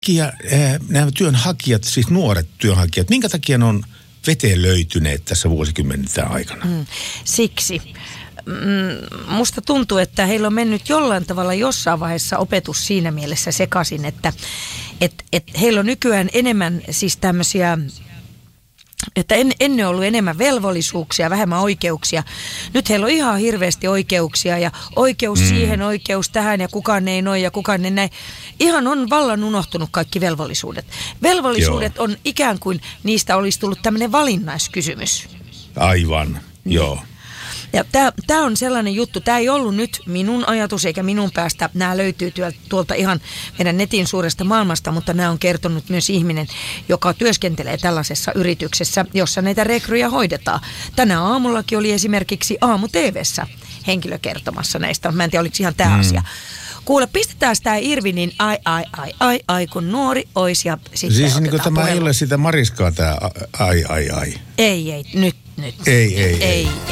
nämä työnhakijat, siis nuoret työnhakijat, minkä takia ne on veteen löytyneet tässä vuosikymmenten aikana? Siksi. Musta tuntuu, että heillä on mennyt jollain tavalla jossain vaiheessa opetus siinä mielessä sekaisin, että heillä on nykyään enemmän siis tämmöisiä, että ennen on ollut enemmän velvollisuuksia, vähemmän oikeuksia. Nyt heillä on ihan hirveästi oikeuksia ja oikeus siihen, oikeus tähän ja kukaan ei noin ja kukaan ei näin. Ihan on vallan unohtunut kaikki velvollisuudet. Velvollisuudet on ikään kuin niistä olisi tullut tämmöinen valinnaiskysymys. Aivan, joo. Ja tämä on sellainen juttu, tämä ei ollut nyt minun ajatus eikä minun päästä, nämä löytyy tuolta ihan meidän netin suuresta maailmasta, mutta nämä on kertonut myös ihminen, joka työskentelee tällaisessa yrityksessä, jossa näitä rekryjä hoidetaan. Tänä aamullakin oli esimerkiksi Aamu-TV:ssä henkilö kertomassa näistä, mä en tiedä oliko ihan tämä asia. Kuule, pistetään sitä Irvi, niin ai, kun nuori ois ja sitten siis niin kuin tämä ei ole sitä Mariskaa tämä ai. Ei, nyt. Ei.